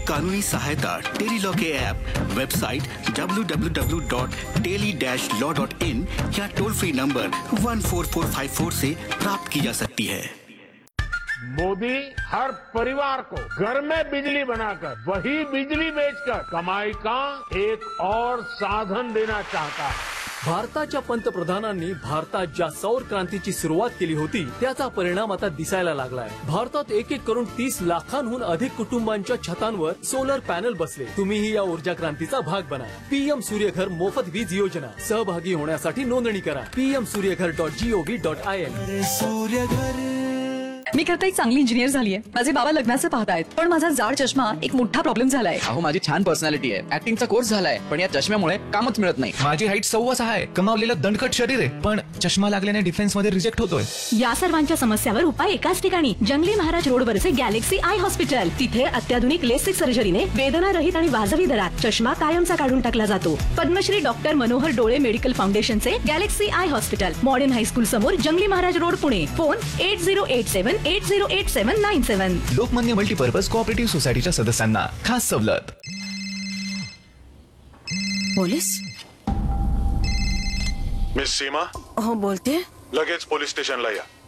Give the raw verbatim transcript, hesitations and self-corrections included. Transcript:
कानूनी सहायता tele law K app, website W W W dot tele dash law dot in या toll free number one four four five four से प्राप्त की जा सकती है। मोदी हर परिवार को घर में बिजली बनाकर वही बिजली बेचकर कमाई का एक और साधन देना चाहता है। भारताच्या पंतप्रधानांनी भारतात ज्या सौर क्रांतीची सुरुवात केली होती त्याचा परिणाम आता दिसायला लागलाय। भारतात एक एक करून तीस लाखांहून अधिक कुटुंबांच्या छतांवर सोलर पॅनल बसले। तुम्हीही या ऊर्जा क्रांतीचा भाग बना। पीएम सूर्यघर मोफत वीज योजना, सहभागी होण्यासाठी नोंदणी करा PM Surya Ghar dot G O V dot I N. Surya Ghar मी करता एक चांगली इंजिनियर झालीय। माझे बाबा लग्नाचं पाहतायत, पण माझा जाड चष्मा एक मोठा प्रॉब्लेम झालाय। अहो माझी छान पर्सनॅलिटी आहे, ऍक्टिंगचा कोर्स झालाय, पण या चष्म्यामुळे कामच मिळत नाही। माझी हाईट सव्वा सहा आहे, कमावलेलं दणकट शरीर आहे, पण चष्मा लागल्याने डिफेन्स मध्ये रिजेक्ट होतोय। या सर्वांच्या समस्यावर उपाय एकाच ठिकाणी, जंगली महाराज रोड वरचे गॅलेक्सी आय हॉस्पिटल। तिथे अत्याधुनिक लेसिक सर्जरीने वेदना रहित आणि वाजवी दरात चष्मा कायमचा काढून टाकला जातो। पद्मश्री डॉक्टर मनोहर डोळे मेडिकल फाउंडेशनचे Galaxy I hospital, modern high school समोर, जंगली Maharaj road, Pune. Phone at zero eight seven eight zero eight seven nine seven. Lokmanya multipurpose cooperative सोसायटीच्या सदस्यांना खास सवलत। पोलीस? मिस सीमा? हो बोलते। लगेच पोलीस स्टेशनला या।